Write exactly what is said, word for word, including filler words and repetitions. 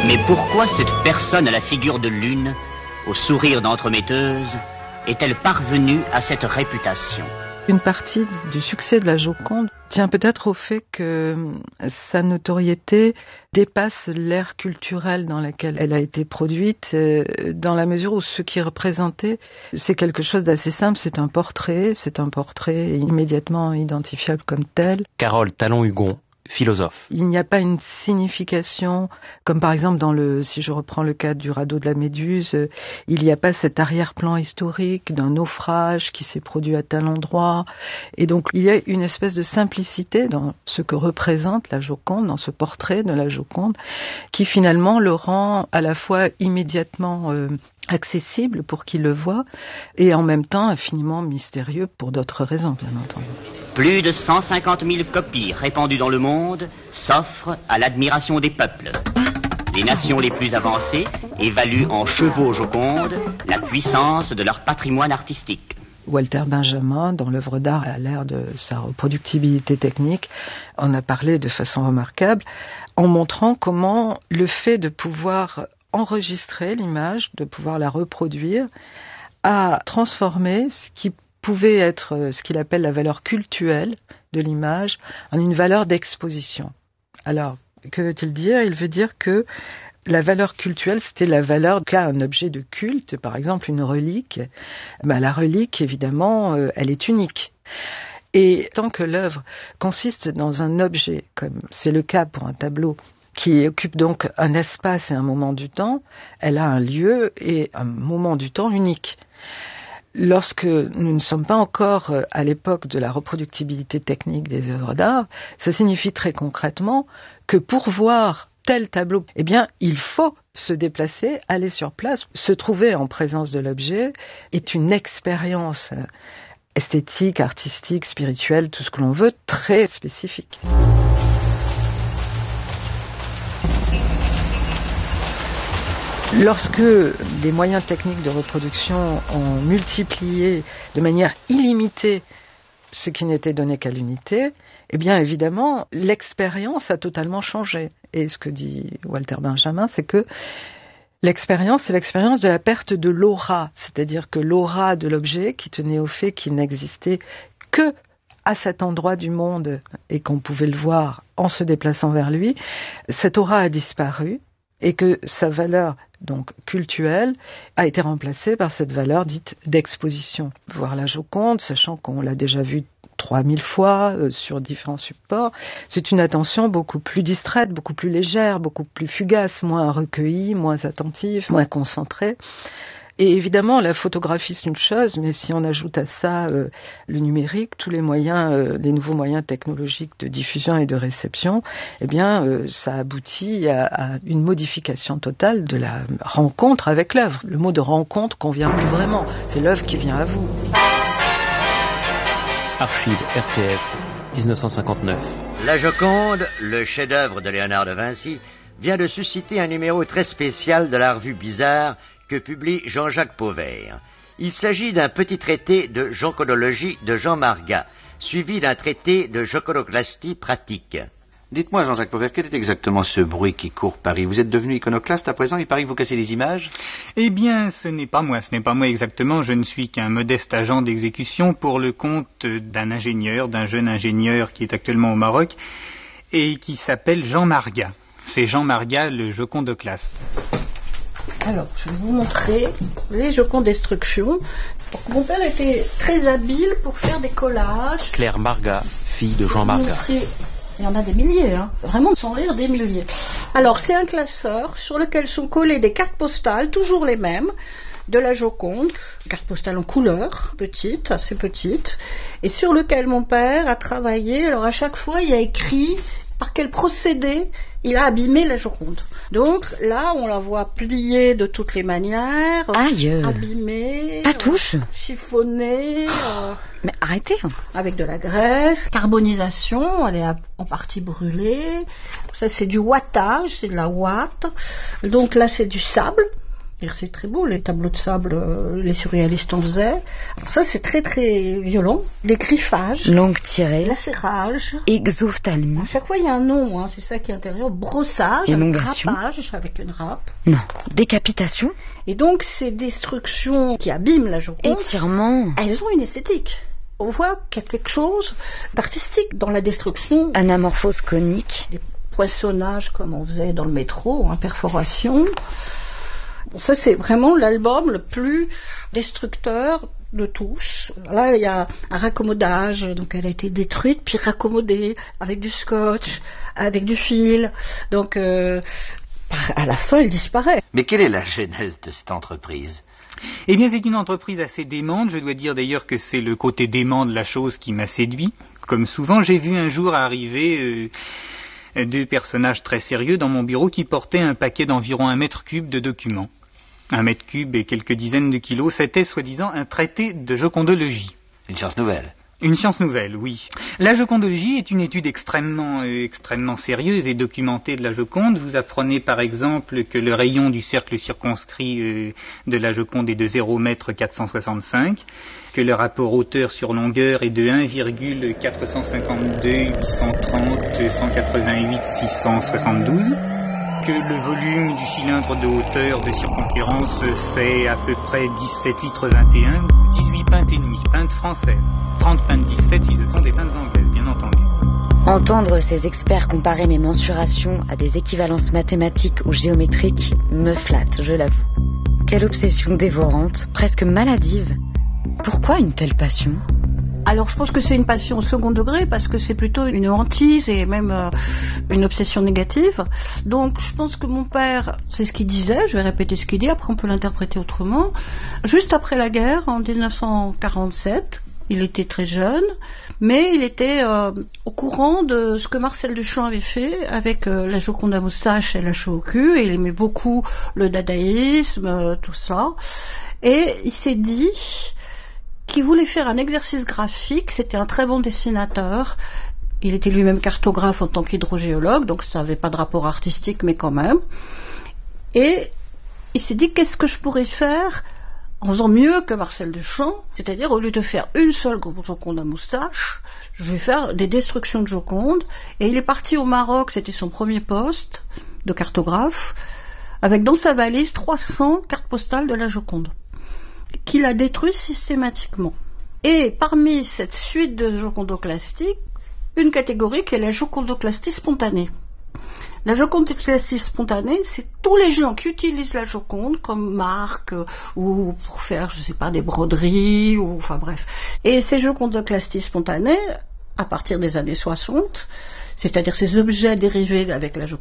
Mais pourquoi cette personne à la figure de lune, au sourire d'entremetteuse, est-elle parvenue à cette réputation ? Une partie du succès de la Joconde tient peut-être au fait que sa notoriété dépasse l'ère culturelle dans laquelle elle a été produite, dans la mesure où ce qui est représenté, c'est quelque chose d'assez simple, c'est un portrait, c'est un portrait immédiatement identifiable comme tel. Carole Talon-Hugon, philosophe. Il n'y a pas une signification, comme par exemple dans le, si je reprends le cas du radeau de la Méduse, il n'y a pas cet arrière-plan historique d'un naufrage qui s'est produit à tel endroit. Et donc il y a une espèce de simplicité dans ce que représente la Joconde, dans ce portrait de la Joconde, qui finalement le rend à la fois immédiatement euh, accessible pour qui le voit, et en même temps infiniment mystérieux pour d'autres raisons, bien entendu. Plus de cent cinquante mille copies répandues dans le monde s'offrent à l'admiration des peuples. Les nations les plus avancées évaluent en chevaux Joconde la puissance de leur patrimoine artistique. Walter Benjamin, dans l'œuvre d'art à l'ère de sa reproductibilité technique, en a parlé de façon remarquable, en montrant comment le fait de pouvoir enregistrer l'image, de pouvoir la reproduire, a transformé ce qui pouvait être ce qu'il appelle la valeur cultuelle de l'image en une valeur d'exposition. Alors, que veut-il dire ? Il veut dire que la valeur cultuelle, c'était la valeur qu'a un objet de culte, par exemple une relique. Ben, la relique, évidemment, euh, elle est unique. Et tant que l'œuvre consiste dans un objet, comme c'est le cas pour un tableau, qui occupe donc un espace et un moment du temps, elle a un lieu et un moment du temps unique. Lorsque nous ne sommes pas encore à l'époque de la reproductibilité technique des œuvres d'art, ça signifie très concrètement que pour voir tel tableau, eh bien, il faut se déplacer, aller sur place, se trouver en présence de l'objet est une expérience esthétique, artistique, spirituelle, tout ce que l'on veut, très spécifique. Lorsque les moyens techniques de reproduction ont multiplié de manière illimitée ce qui n'était donné qu'à l'unité, eh bien évidemment, l'expérience a totalement changé. Et ce que dit Walter Benjamin, c'est que l'expérience, c'est l'expérience de la perte de l'aura, c'est-à-dire que l'aura de l'objet qui tenait au fait qu'il n'existait que à cet endroit du monde et qu'on pouvait le voir en se déplaçant vers lui, cette aura a disparu. Et que sa valeur donc cultuelle a été remplacée par cette valeur dite d'exposition. Voir la Joconde, sachant qu'on l'a déjà vue trois mille fois euh, sur différents supports, c'est une attention beaucoup plus distraite, beaucoup plus légère, beaucoup plus fugace, moins recueillie, moins attentive, moins concentrée. Et évidemment, la photographie, c'est une chose, mais si on ajoute à ça euh, le numérique, tous les moyens, euh, les nouveaux moyens technologiques de diffusion et de réception, eh bien, euh, ça aboutit à, à une modification totale de la rencontre avec l'œuvre. Le mot de rencontre convient plus vraiment. C'est l'œuvre qui vient à vous. Archives R T F, dix-neuf cent cinquante-neuf. La Joconde, le chef-d'œuvre de Léonard de Vinci, vient de susciter un numéro très spécial de la revue Bizarre que publie Jean-Jacques Pauvert. Il s'agit d'un petit traité de joconologie de Jean Margat, suivi d'un traité de joconoclastie pratique. Dites-moi, Jean-Jacques Pauvert, quel est exactement ce bruit qui court Paris ? Vous êtes devenu iconoclaste à présent, il paraît que vous cassez les images ? Eh bien, ce n'est pas moi, ce n'est pas moi exactement, je ne suis qu'un modeste agent d'exécution pour le compte d'un ingénieur, d'un jeune ingénieur qui est actuellement au Maroc et qui s'appelle Jean Margat. C'est Jean Margat, le jocondoclaste. Alors, je vais vous montrer les Jocondes d'instruction. Mon père était très habile pour faire des collages. Claire Margat, fille de Jean Margat. Montrer... Il y en a des milliers, hein. Vraiment sans rire des milliers. Alors, c'est un classeur sur lequel sont collées des cartes postales, toujours les mêmes, de la Joconde, cartes postales en couleur, petites, assez petites, et sur lequel mon père a travaillé. Alors, à chaque fois, il a écrit par quel procédé il a abîmé la Joconde. Donc là, on la voit pliée de toutes les manières, Aïe. abîmée, Pas touche. euh, chiffonnée, euh, Mais arrêtez. avec de la graisse, carbonisation, elle est en partie brûlée. Ça, c'est du ouatage, c'est de la ouate. Donc là, c'est du sable. Et c'est très beau, les tableaux de sable, euh, les surréalistes en faisaient. Alors ça, c'est très très violent. Des griffages. Langue tirée. Lacérage. Exophthalmie. À chaque fois, il y a un nom, hein, c'est ça qui est intérieur. Brossage. Élongation. Râpage avec une râpe. Non. Décapitation. Et donc, ces destructions qui abîment la Joconde. Étirement. Elles ont une esthétique. On voit qu'il y a quelque chose d'artistique dans la destruction. Anamorphose conique. Des poinçonnages comme on faisait dans le métro, hein, perforation. Ça, c'est vraiment l'album le plus destructeur de tous. Là, il y a un raccommodage, donc elle a été détruite, puis raccommodée avec du scotch, avec du fil. Donc, euh, à la fin, elle disparaît. Mais quelle est la genèse de cette entreprise ? Eh bien, c'est une entreprise assez démente. Je dois dire d'ailleurs que c'est le côté dément de la chose qui m'a séduit. Comme souvent, j'ai vu un jour arriver... Euh, deux personnages très sérieux dans mon bureau qui portaient un paquet d'environ un mètre cube de documents. Un mètre cube et quelques dizaines de kilos, c'était soi-disant un traité de jocondologie. Une science nouvelle. Une science nouvelle, oui. La jocondologie est une étude extrêmement, euh, extrêmement sérieuse et documentée de la Joconde. Vous apprenez par exemple que le rayon du cercle circonscrit euh, de la Joconde est de zéro virgule quatre cent soixante-cinq, que le rapport hauteur sur longueur est de un virgule quatre cent cinquante-deux, huit cent trente, cent quatre-vingt-huit, six cent soixante-douze, que le volume du cylindre de hauteur de circonférence fait à peu près dix-sept litres vingt et un, dix-huit pintes et demie, pintes françaises, trente pintes dix-sept si ce sont des pintes anglaises, bien entendu. Entendre ces experts comparer mes mensurations à des équivalences mathématiques ou géométriques me flatte, je l'avoue. Quelle obsession dévorante, presque maladive. Pourquoi une telle passion ? Alors je pense que c'est une passion au second degré parce que c'est plutôt une hantise et même euh, une obsession négative. Donc je pense que mon père, c'est ce qu'il disait, je vais répéter ce qu'il dit, après on peut l'interpréter autrement. Juste après la guerre, en dix-neuf cent quarante-sept, il était très jeune, mais il était euh, au courant de ce que Marcel Duchamp avait fait avec euh, la Joconde à moustache et la cheveux au cul, et il aimait beaucoup le dadaïsme, euh, tout ça. Et il s'est dit qu'il voulait faire un exercice graphique, c'était un très bon dessinateur, il était lui-même cartographe en tant qu'hydrogéologue, donc ça n'avait pas de rapport artistique, mais quand même. Et il s'est dit, qu'est-ce que je pourrais faire en faisant mieux que Marcel Duchamp, c'est-à-dire au lieu de faire une seule Joconde à moustache, je vais faire des destructions de Joconde. Et il est parti au Maroc, c'était son premier poste de cartographe, avec dans sa valise trois cents cartes postales de la Joconde, qu'il a détruit systématiquement. Et parmi cette suite de jocondoclastie, une catégorie qui est la jocondoclastie spontanée. La jocondoclastie spontanée, c'est tous les gens qui utilisent la Joconde comme marque euh, ou pour faire, je sais pas, des broderies, ou enfin bref. Et ces jocondoclasties spontanées, à partir des années soixante, c'est-à-dire ces objets dérivés avec la Joconde,